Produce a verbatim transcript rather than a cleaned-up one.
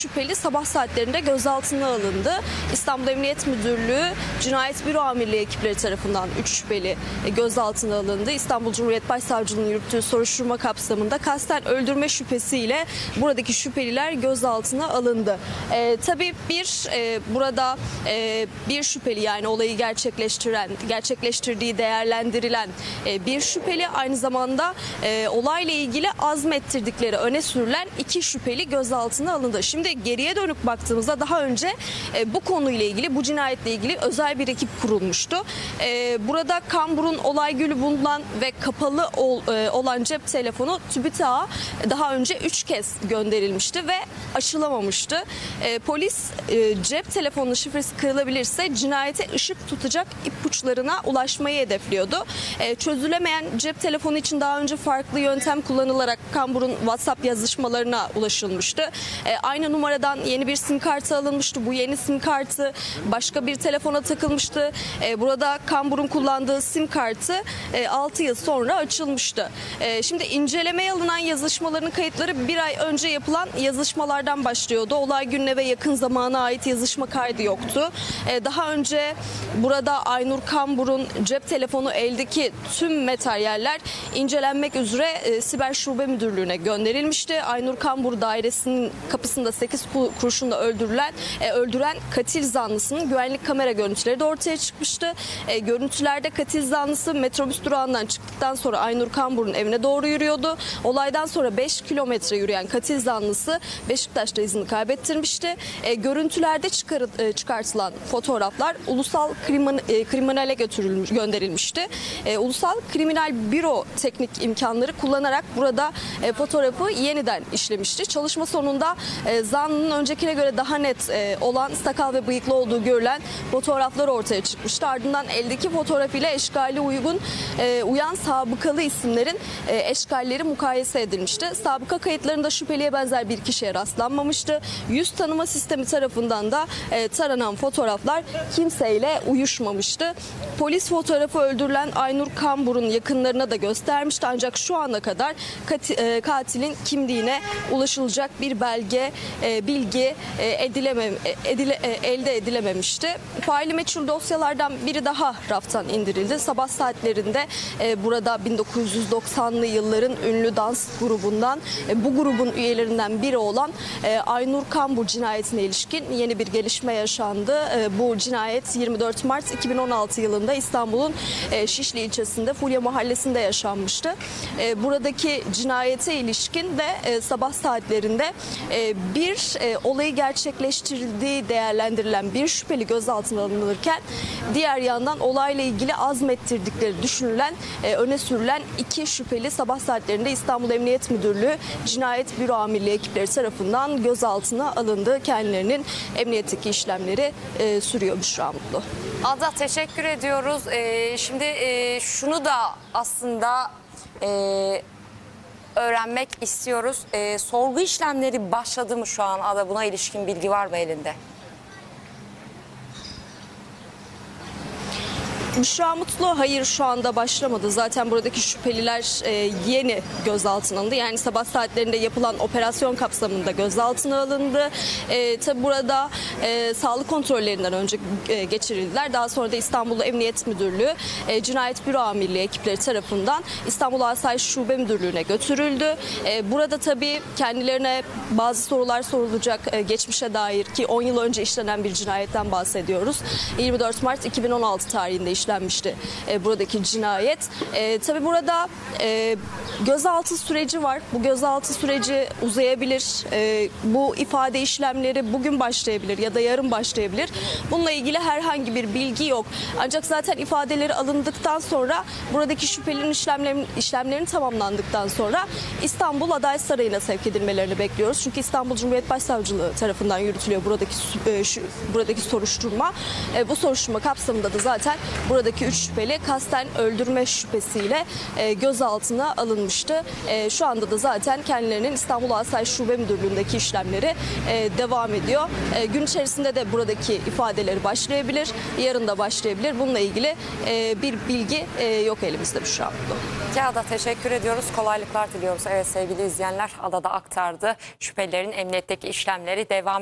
Şüpheli sabah saatlerinde gözaltına alındı. İstanbul Emniyet Müdürlüğü Cinayet Büro Amirliği ekipleri tarafından üç şüpheli gözaltına alındı. İstanbul Cumhuriyet Başsavcılığı'nın yürüttüğü soruşturma kapsamında kasten öldürme şüphesiyle buradaki şüpheliler gözaltına alındı. Ee, tabii bir e, burada e, bir şüpheli, yani olayı gerçekleştiren, gerçekleştirdiği değerlendirilen e, bir şüpheli, aynı zamanda e, olayla ilgili azmettirdikleri öne sürülen iki şüpheli gözaltına alındı. Şimdi geriye dönük baktığımızda daha önce e, bu konuyla ilgili, bu cinayetle ilgili özel bir ekip kurulmuştu. E, burada kamburun olay günü bulunan ve kapalı ol, e, olan cep telefonu TÜBİTAK'a daha önce üç kez gönderilmişti ve aşılamamıştı. E, polis e, cep telefonunun şifresi kırılabilirse cinayete ışık tutacak ipuçlarına ulaşmayı hedefliyordu. E, çözülemeyen cep telefonu için daha önce farklı yöntem kullanılarak kamburun WhatsApp yazışmalarına ulaşılmıştı. E, aynı numaradan yeni bir sim kartı alınmıştı. Bu yeni sim kartı başka bir telefona takılmıştı. E, burada kamburun kullandığı sim kartı e, altı yıl sonra açılmıştı. E, şimdi incelemeye alınan yazışmaların kayıtları bir ay önce yapılan yazışmalardan başlıyordu. Olay gününe ve yakın zamana ait yazışma kaydı yoktu. E, daha önce burada Aynur Kambur'un cep telefonu, eldeki tüm materyaller incelenmek üzere e, Siber Şube Müdürlüğü'ne gönderilmişti. Aynur Kambur dairesinin kapısında sekiz kurşunla öldürülen e, öldüren katil zanlısının güvenlik kamera görüntüleri de ortaya çıkmıştı. E, görüntülerde katil zanlısı metrobüs durağından çıktıktan sonra Aynur Kambur'un evine doğru yürüyordu. Olaydan sonra beş kilometre yürüyen katil zanlısı Beşiktaş'ta izini kaybettirmişti. E, görüntülerde çıkar, e, çıkartılan fotoğraflar ulusal krimin, e, kriminale götürülmüş, gönderilmişti. E, ulusal kriminal büro teknik imkanları kullanarak burada e, fotoğrafı yeniden işlemişti. Çalışma sonunda e, zanlının öncekine göre daha net e, olan sakal ve bıyıklı olduğu görülen fotoğraflar ortaya çıkmıştı. Ardından eldeki fotoğraf ile eşkali uygun e, uyan sabıkalı isimlerin e, eşkalleri mukayese edilmişti. Sabıka kayıtlarında şüpheliye benzer bir kişiye rastlanmamıştı. Yüz tanıma sistemi tarafından da e, taranan fotoğraflar kimseyle uyuşmamıştı. Polis fotoğrafı öldürülen Aynur Kambur'un yakınlarına da göstermişti. Ancak şu ana kadar katilin kimliğine ulaşılacak bir belge, e, bilgi e, edileme, edile, e, elde edilememişti. Faili meçhul dosyalardan biri daha raftan indirildi. Sabah saatlerinde e, burada bin dokuz yüz doksanlı yılların ünlü dans grubundan, e, bu grubun üyelerinden biri olan e, Aynur Kambur cinayetine ilişkin yeni bir gelişme yaşandı. E, bu cinayet yirmi dört Mart iki bin on altı yılında İstanbul'un e, Şişli ilçesinde Fulya Mahallesi'nde yaşanmıştı. E, buradaki cinayete ilişkin de e, sabah saatlerinde e, bir e, olayı gerçekleştirildiği değerlendirilen bir şüpheli gözaltına alınırken diğer yandan olayla ilgili azmettirdikleri düşünülen, e, öne sürülen iki şüpheli sabah saatlerinde İstanbul Emniyet Müdürlüğü Cinayet Büro Amirliği ekipleri tarafından gözaltına alındı. Kendilerinin emniyetteki işlemleri e, sürüyor Büşra Mutlu. Ada, teşekkür ediyoruz. Ee, şimdi e, şunu da aslında e, öğrenmek istiyoruz. E, sorgu işlemleri başladı mı şu an Ada? Buna ilişkin bilgi var mı elinde? Büşra Mutlu, hayır şu anda başlamadı. Zaten buradaki şüpheliler e, yeni gözaltına alındı. Yani sabah saatlerinde yapılan operasyon kapsamında gözaltına alındı. E, tabi burada e, sağlık kontrollerinden önce e, geçirildiler. Daha sonra da İstanbul Emniyet Müdürlüğü e, Cinayet Büro Amirliği ekipleri tarafından İstanbul Asayiş Şube Müdürlüğü'ne götürüldü. E, burada tabii kendilerine bazı sorular sorulacak, e, geçmişe dair, ki on yıl önce işlenen bir cinayetten bahsediyoruz. yirmi dört Mart iki bin on altı tarihinde işlenmişti e, buradaki cinayet. E, tabii burada e, gözaltı süreci var. Bu gözaltı süreci uzayabilir. E, bu ifade işlemleri bugün başlayabilir ya da yarın başlayabilir. Bununla ilgili herhangi bir bilgi yok. Ancak zaten ifadeleri alındıktan sonra, buradaki şüphelinin işlemlerin, işlemlerin tamamlandıktan sonra İstanbul Adalet Sarayı'na sevk edilmelerini bekliyoruz. Çünkü İstanbul Cumhuriyet Başsavcılığı tarafından yürütülüyor buradaki e, şu, buradaki soruşturma. E, bu soruşturma kapsamında da zaten buradaki üç şüpheli kasten öldürme şüphesiyle e, gözaltına alınmıştı. E, şu anda da zaten kendilerinin İstanbul Asayiş Şube Müdürlüğü'ndeki işlemleri e, devam ediyor. E, gün içerisinde de buradaki ifadeleri başlayabilir, yarın da başlayabilir. Bununla ilgili e, bir bilgi e, yok elimizde şu anda. Ya da teşekkür ediyoruz. Kolaylıklar diliyoruz. Evet sevgili izleyenler, Ada da aktardı. Şüphelilerin emniyetteki işlemleri devam